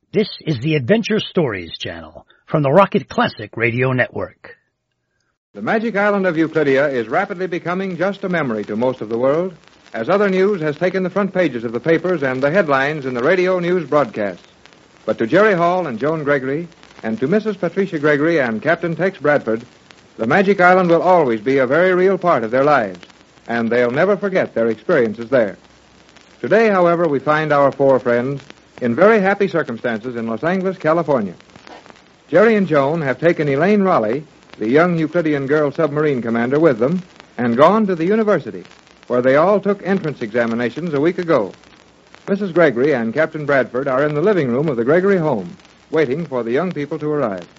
This is the Adventure Stories channel from the Rocket Classic Radio Network. The magic island of Euclidia is rapidly becoming just a memory to most of the world, as other news has taken the front pages of the papers and the headlines in the radio news broadcasts. But to Jerry Hall and Joan Gregory, and to Mrs. Patricia Gregory and Captain Tex Bradford, the magic island will always be a very real part of their lives, and they'll never forget their experiences there. Today, however, we find our four friends in very happy circumstances in Los Angeles, California. Jerry and Joan have taken Elaine Raleigh, the young Euclidean girl submarine commander, with them and gone to the university, where they all took entrance examinations a week ago. Mrs. Gregory and Captain Bradford are in the living room of the Gregory home, waiting for the young people to arrive.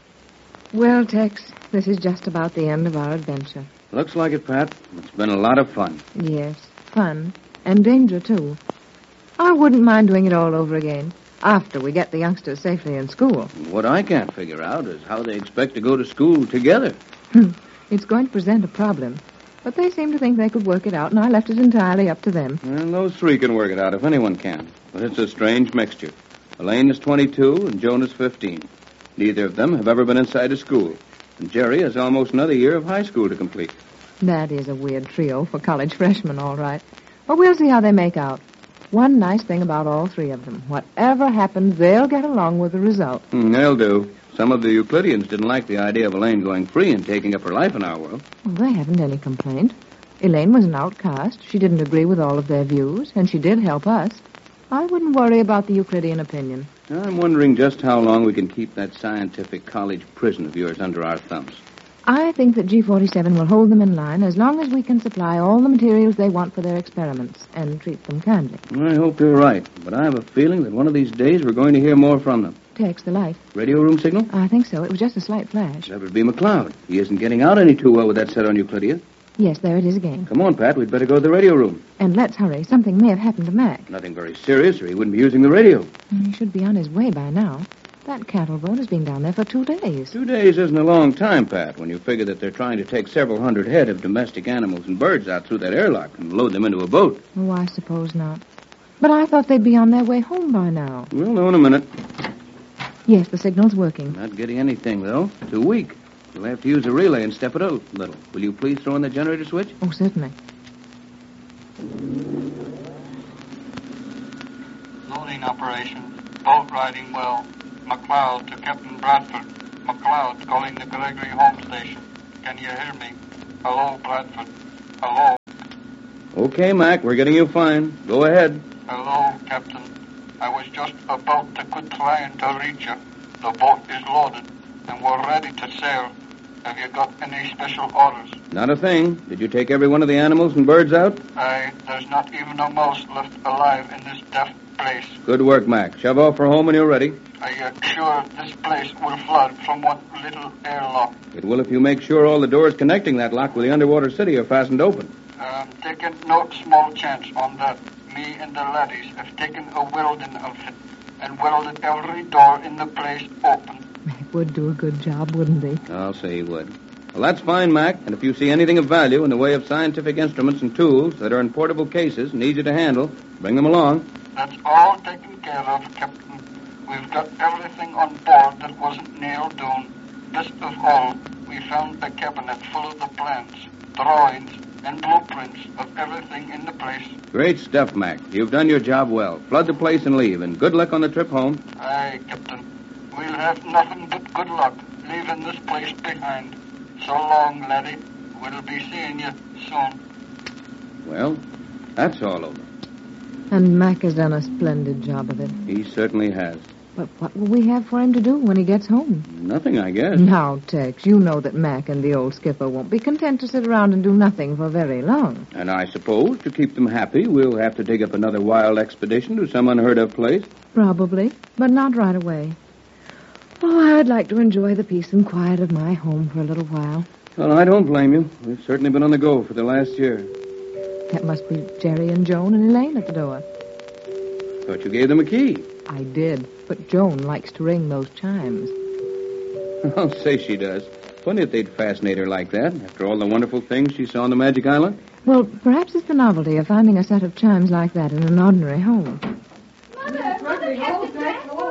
Well, Tex, this is just about the end of our adventure. Looks like it, Pat. It's been a lot of fun. Yes, fun. And danger, too. I wouldn't mind doing it all over again, after we get the youngsters safely in school. What I can't figure out is how they expect to go to school together. It's going to present a problem, but they seem to think they could work it out, and I left it entirely up to them. And those three can work it out if anyone can. But it's a strange mixture. Elaine is 22 and Joan is 15. Neither of them have ever been inside a school, and Jerry has almost another year of high school to complete. That is a weird trio for college freshmen, all right. But we'll see how they make out. One nice thing about all three of them. Whatever happens, they'll get along with the result. They'll do. Some of the Euclideans didn't like the idea of Elaine going free and taking up her life in our world. Well, they haven't any complaint. Elaine was an outcast. She didn't agree with all of their views, and she did help us. I wouldn't worry about the Euclidean opinion. I'm wondering just how long we can keep that scientific college prison of yours under our thumbs. I think that G47 will hold them in line as long as we can supply all the materials they want for their experiments and treat them kindly. I hope you're right, but I have a feeling that one of these days we're going to hear more from them. Tex, the light. Radio room signal? I think so. It was just a slight flash. That would be McLeod. He isn't getting out any too well with that set on Euclidia. Yes, there it is again. Come on, Pat. We'd better go to the radio room. And let's hurry. Something may have happened to Mac. Nothing very serious, or he wouldn't be using the radio. He should be on his way by now. That cattle boat has been down there for 2 days. 2 days isn't a long time, Pat, when you figure that they're trying to take several hundred head of domestic animals and birds out through that airlock and load them into a boat. Oh, I suppose not. But I thought they'd be on their way home by now. We'll know in a minute. Yes, the signal's working. Not getting anything, though. Too weak. You'll have to use a relay and step it out a little. Will you please throw in the generator switch? Oh, certainly. Loading operation. Boat riding well. McLeod to Captain Bradford. McLeod calling the Gregory home station. Can you hear me? Hello, Bradford. Hello. Okay, Mac, we're getting you fine. Go ahead. Hello, Captain. I was just about to quit trying to reach you. The boat is loaded, and we're ready to sail. Have you got any special orders? Not a thing. Did you take every one of the animals and birds out? There's not even a mouse left alive in this deaf place. Good work, Mac. Shove off for home when you're ready. Are you sure this place will flood from one little airlock? It will if you make sure all the doors connecting that lock with the underwater city are fastened open. Taking no small chance on that. Me and the laddies have taken a welding outfit and welded every door in the place open. Mac would do a good job, wouldn't he? I'll say he would. Well, that's fine, Mac. And if you see anything of value in the way of scientific instruments and tools that are in portable cases and easy to handle, bring them along. That's all taken care of, Captain. We've got everything on board that wasn't nailed down. Best of all, we found a cabinet full of the plans, drawings, and blueprints of everything in the place. Great stuff, Mac. You've done your job well. Flood the place and leave, and good luck on the trip home. Aye, Captain. We'll have nothing but good luck leaving this place behind. So long, laddie. We'll be seeing you soon. Well, that's all over. And Mac has done a splendid job of it. He certainly has. But what will we have for him to do when he gets home? Nothing, I guess. Now, Tex, you know that Mac and the old skipper won't be content to sit around and do nothing for very long. And I suppose, to keep them happy, we'll have to dig up another wild expedition to some unheard-of place. Probably, but not right away. Oh, I'd like to enjoy the peace and quiet of my home for a little while. Well, I don't blame you. We've certainly been on the go for the last year. That must be Jerry and Joan and Elaine at the door. Thought you gave them a key. I did, but Joan likes to ring those chimes. I'll say she does. Funny if they'd fascinate her like that, after all the wonderful things she saw on the Magic Island. Well, perhaps it's the novelty of finding a set of chimes like that in an ordinary home. Mother, Captain Tex.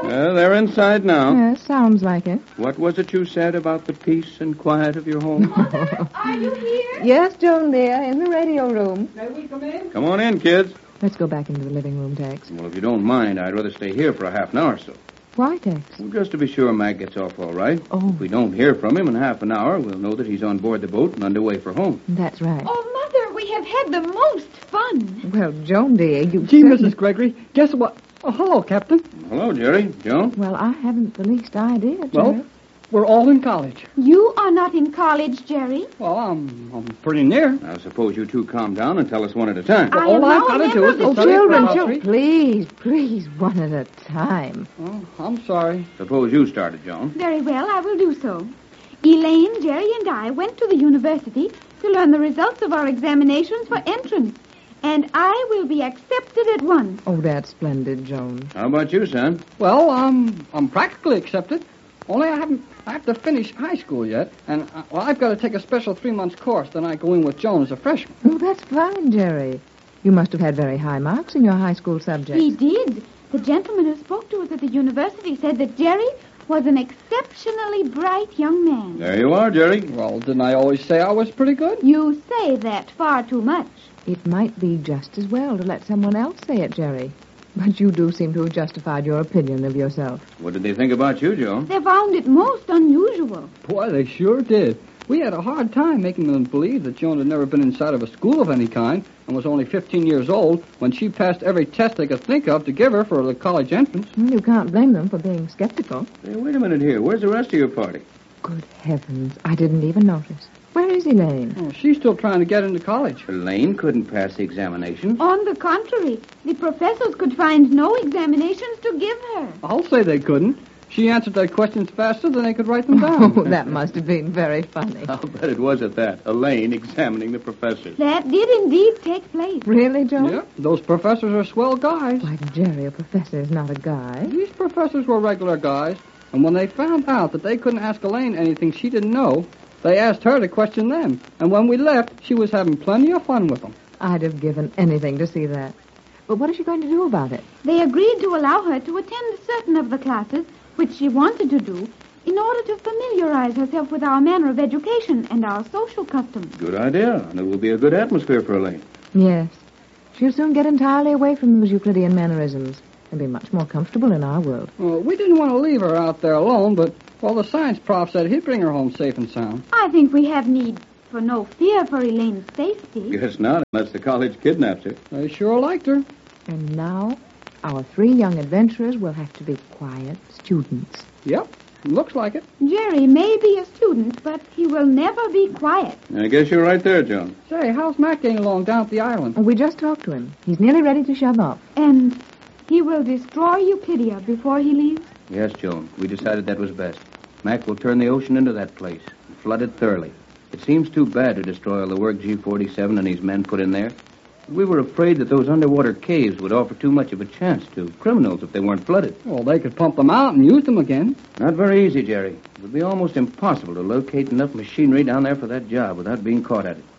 They're inside now. Yes, sounds like it. What was it you said about the peace and quiet of your home? Are you here? Yes, Joan, dear, in the radio room. May we come in? Come on in, kids. Let's go back into the living room, Tex. Well, if you don't mind, I'd rather stay here for a half an hour or so. Why, Tex? Well, just to be sure Mac gets off all right. Oh. If we don't hear from him in half an hour, we'll know that he's on board the boat and underway for home. That's right. Oh, Mother, we have had the most fun. Well, Joan, dear, you... Gee, Mrs. Gregory, guess what? Oh, hello, Captain. Hello, Jerry. Joan? Well, I haven't the least idea, Jerry. Well, we're all in college. You are not in college, Jerry. Well, I'm pretty near. Now, suppose you two calm down and tell us one at a time. I all am I've now got to a do member is of the Oh, study children, chemistry. please, one at a time. Oh, I'm sorry. Suppose you started, Joan. Very well, I will do so. Elaine, Jerry, and I went to the university to learn the results of our examinations for entrance. And I will be accepted at once. Oh, that's splendid, Joan. How about you, son? Well, I'm practically accepted. Only I have to finish high school yet, and I've got to take a special 3-month course. Then I go in with Joan as a freshman. Oh, that's fine, Jerry. You must have had very high marks in your high school subject. He did. The gentleman who spoke to us at the university said that Jerry was an exceptionally bright young man. There you are, Jerry. Well, didn't I always say I was pretty good? You say that far too much. It might be just as well to let someone else say it, Jerry. But you do seem to have justified your opinion of yourself. What did they think about you, Joan? They found it most unusual. Boy, they sure did. We had a hard time making them believe that Joan had never been inside of a school of any kind and was only 15 years old when she passed every test they could think of to give her for the college entrance. You can't blame them for being skeptical. Hey, wait a minute here. Where's the rest of your party? Good heavens, I didn't even notice. Where is Elaine? Oh, she's still trying to get into college. Elaine couldn't pass the examination. On the contrary, the professors could find no examinations to give her. I'll say they couldn't. She answered their questions faster than they could write them down. Oh, that must have been very funny. I'll bet it was at that. Elaine examining the professors. That did indeed take place. Really, Joan? Yeah, those professors are swell guys. Why, Jerry, a professor is not a guy. These professors were regular guys, and when they found out that they couldn't ask Elaine anything she didn't know, they asked her to question them. And when we left, she was having plenty of fun with them. I'd have given anything to see that. But what is she going to do about it? They agreed to allow her to attend certain of the classes, which she wanted to do, in order to familiarize herself with our manner of education and our social customs. Good idea, and it will be a good atmosphere for Elaine. Yes. She'll soon get entirely away from those Euclidean mannerisms and be much more comfortable in our world. Well, we didn't want to leave her out there alone, but, well, the science prof said he'd bring her home safe and sound. I think we have need for no fear for Elaine's safety. Guess not, unless the college kidnaps her. They sure liked her. And now, our 3 young adventurers will have to be quiet students. Yep, looks like it. Jerry may be a student, but he will never be quiet. I guess you're right there, Joan. Say, how's Mac getting along down at the island? We just talked to him. He's nearly ready to shove off. And he will destroy Euclidia before he leaves? Yes, Joan. We decided that was best. Mac will turn the ocean into that place and flood it thoroughly. It seems too bad to destroy all the work G-47 and his men put in there. We were afraid that those underwater caves would offer too much of a chance to criminals if they weren't flooded. Well, they could pump them out and use them again. Not very easy, Jerry. It would be almost impossible to locate enough machinery down there for that job without being caught at it.